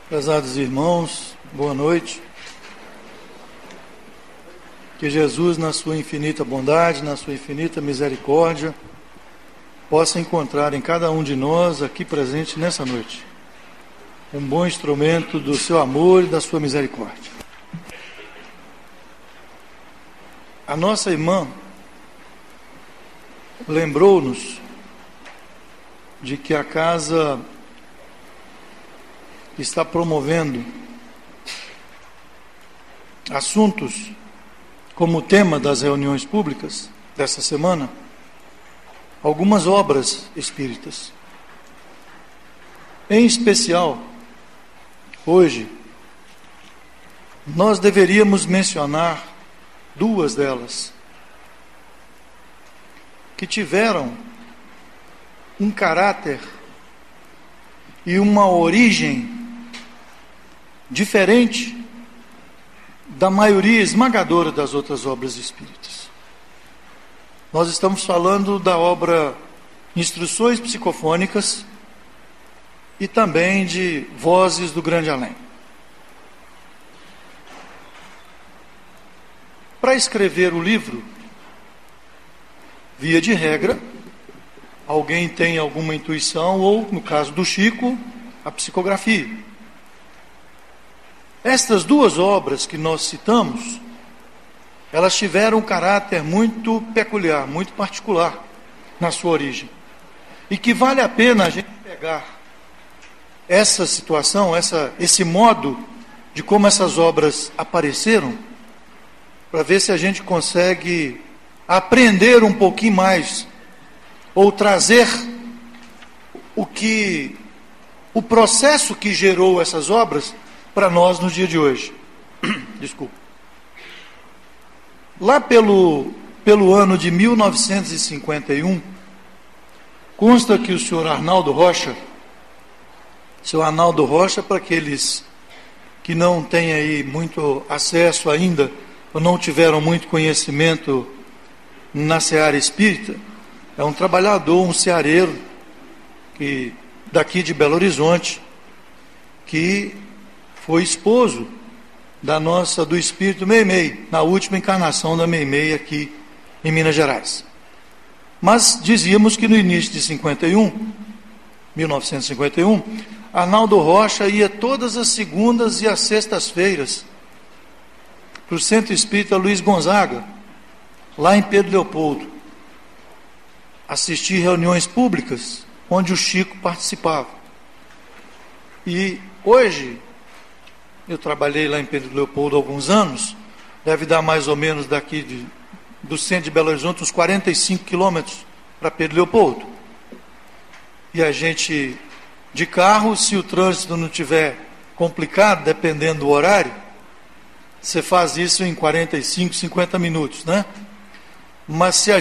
Prezados irmãos, boa noite. Que Jesus, na sua infinita bondade, na sua infinita misericórdia, possa encontrar em cada um de nós aqui presente nessa noite um bom instrumento do seu amor e da sua misericórdia. A nossa irmã lembrou-nos de que a casa está promovendo assuntos como tema das reuniões públicas dessa semana, algumas obras espíritas. Em especial, hoje, nós deveríamos mencionar duas delas, que tiveram um caráter e uma origem diferente da maioria esmagadora das outras obras espíritas. Nós estamos falando da obra Instruções Psicofônicas e também de Vozes do Grande Além. Para escrever o livro, via de regra, alguém tem alguma intuição ou, no caso do Chico, a psicografia. Estas duas obras que nós citamos, elas tiveram um caráter muito peculiar, muito particular na sua origem. E que vale a pena a gente pegar essa situação, esse modo de como essas obras apareceram, para ver se a gente consegue aprender um pouquinho mais, ou trazer o processo que gerou essas obras para nós no dia de hoje. Desculpa. Lá pelo ano de 1951, consta que o senhor Arnaldo Rocha, para aqueles que não têm aí muito acesso ainda, ou não tiveram muito conhecimento na seara espírita, é um trabalhador, um ceareiro, daqui de Belo Horizonte, que foi esposo do espírito Meimei, na última encarnação da Meimei aqui em Minas Gerais. Mas dizíamos que no início de 1951, Arnaldo Rocha ia todas as segundas e as sextas-feiras para o Centro Espírita Luiz Gonzaga, lá em Pedro Leopoldo, assistir reuniões públicas onde o Chico participava. E hoje, eu trabalhei lá em Pedro Leopoldo há alguns anos, deve dar mais ou menos daqui do centro de Belo Horizonte uns 45 quilômetros para Pedro Leopoldo. E a gente, de carro, se o trânsito não tiver complicado, dependendo do horário, você faz isso em 45, 50 minutos, né? Mas se a